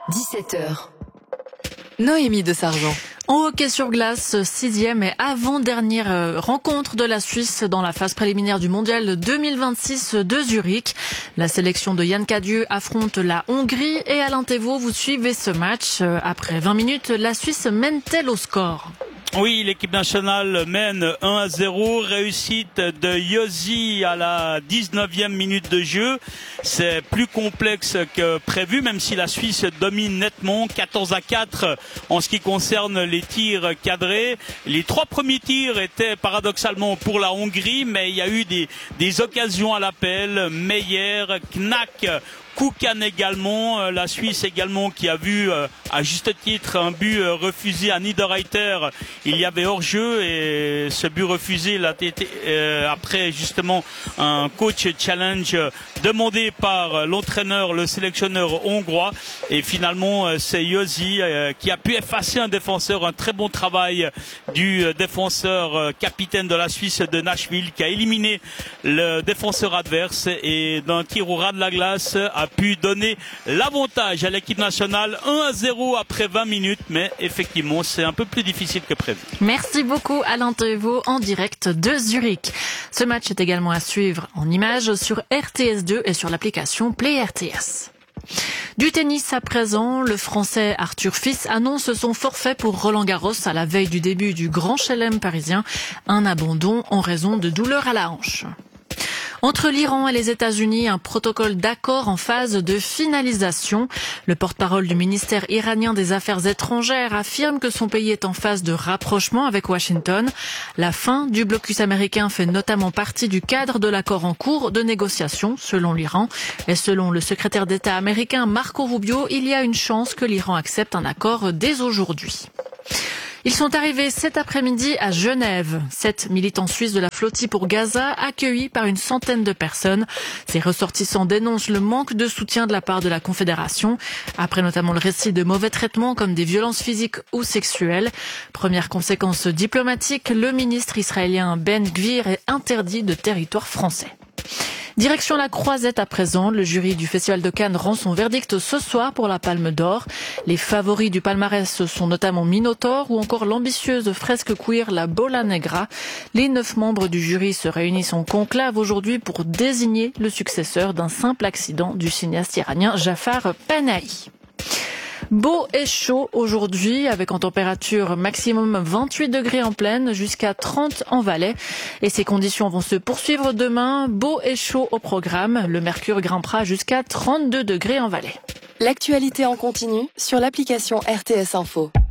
17h. Noémie de Sargent. En hockey sur glace, 6e et avant-dernière rencontre de la Suisse dans la phase préliminaire du mondial 2026 de Zurich. La sélection de Yann Cadieux affronte la Hongrie et Alain Thévault, vous suivez ce match. Après 20 minutes, la Suisse mène-t-elle au score ? Oui, l'équipe nationale mène 1-0, réussite de Josi à la 19e minute de jeu. C'est plus complexe que prévu, même si la Suisse domine nettement, 14-4 en ce qui concerne les tirs cadrés. Les 3 premiers tirs étaient paradoxalement pour la Hongrie, mais il y a eu des occasions à l'appel. Meyer, Knack, Koukan également, la Suisse également qui a vu à juste titre un but refusé à Niederreiter. Il y avait hors-jeu et ce but refusé l'a été après justement un coach challenge demandé par l'entraîneur, le sélectionneur hongrois. Et finalement c'est Josi qui a pu effacer un défenseur, un très bon travail du défenseur capitaine de la Suisse de Nashville qui a éliminé le défenseur adverse et d'un tir au ras de la glace a pu donner l'avantage à l'équipe nationale 1-0 après 20 minutes, mais effectivement c'est un peu plus difficile que prévu. Merci beaucoup Alain Thévault en direct de Zurich. Ce match est également à suivre en images sur RTS2 et sur l'application Play RTS. Du tennis à présent, le Français Arthur Fils annonce son forfait pour Roland-Garros à la veille du début du Grand Chelem parisien, un abandon en raison de douleurs à la hanche. Entre l'Iran et les États-Unis, un protocole d'accord en phase de finalisation. Le porte-parole du ministère iranien des Affaires étrangères affirme que son pays est en phase de rapprochement avec Washington. La fin du blocus américain fait notamment partie du cadre de l'accord en cours de négociation, selon l'Iran. Et selon le secrétaire d'État américain Marco Rubio, il y a une chance que l'Iran accepte un accord dès aujourd'hui. Ils sont arrivés cet après-midi à Genève. 7 militants suisses de la flotille pour Gaza, accueillis par une centaine de personnes. Ces ressortissants dénoncent le manque de soutien de la part de la Confédération, après notamment le récit de mauvais traitements comme des violences physiques ou sexuelles. Première conséquence diplomatique, le ministre israélien Ben Gvir est interdit de territoire français. Direction la Croisette à présent, le jury du Festival de Cannes rend son verdict ce soir pour la Palme d'Or. Les favoris du palmarès sont notamment Minotaur ou encore l'ambitieuse fresque queer La Bola Negra. Les 9 membres du jury se réunissent en conclave aujourd'hui pour désigner le successeur d'un simple accident du cinéaste iranien Jafar Panahi. Beau et chaud aujourd'hui, avec en température maximum 28 degrés en plaine jusqu'à 30 en Valais. Et ces conditions vont se poursuivre demain. Beau et chaud au programme. Le mercure grimpera jusqu'à 32 degrés en Valais. L'actualité en continu sur l'application RTS Info.